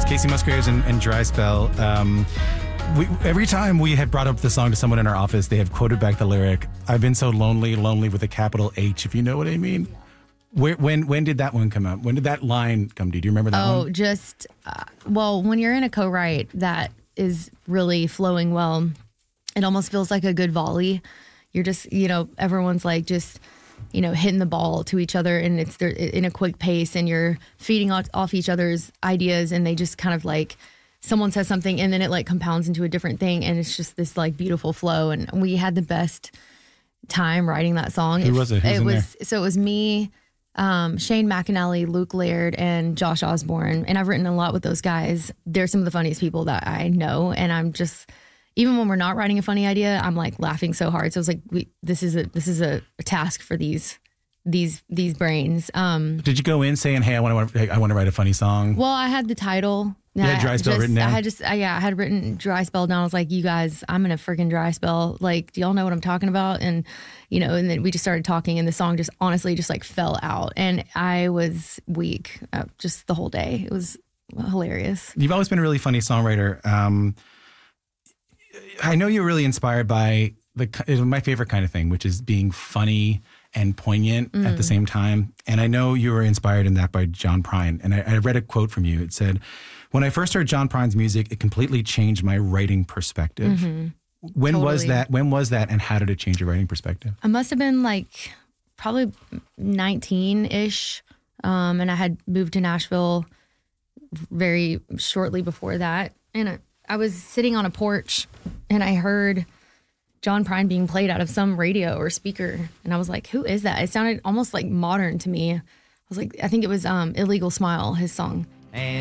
Casey Musgraves and Dry Spell. Every time we have brought up the song to someone in our office, they have quoted back the lyric, "I've been so lonely, lonely with a capital H," if you know what I mean. When did that one come out? When did that line come to you? Do you remember that one? Oh, just, when you're in a co-write that is really flowing well, it almost feels like a good volley. You're just, everyone's like just, hitting the ball to each other, and it's in a quick pace, and you're feeding off each other's ideas, and they just kind of like, someone says something and then it like compounds into a different thing, and it's just this like beautiful flow. And we had the best time writing that song. Who was it? Who was in there? So it was me, Shane McAnally, Luke Laird, and Josh Osborne. And I've written a lot with those guys. They're some of the funniest people that I know. And I'm just, even when we're not writing a funny idea, I'm like laughing so hard. So I was like, this is a task for these brains. Did you go in saying, "Hey, I want to write a funny song"? Well, I had the title. You had Dry Spell written down? I had written Dry Spell down. I was like, "You guys, I'm going to freaking dry spell. Like, do y'all know what I'm talking about?" And, and then we just started talking, and the song just honestly just like fell out. And I was weak just the whole day. It was hilarious. You've always been a really funny songwriter. I know you're really inspired by my favorite kind of thing, which is being funny and poignant at the same time. And I know you were inspired in that by John Prine. And I read a quote from you. It said, "When I first heard John Prine's music, it completely changed my writing perspective." Mm-hmm. When was that? When was that? And how did it change your writing perspective? I must have been like probably 19-ish. And I had moved to Nashville very shortly before that. And I was sitting on a porch and I heard John Prine being played out of some radio or speaker. And I was like, who is that? It sounded almost like modern to me. I was like, I think it was Illegal Smile, his song.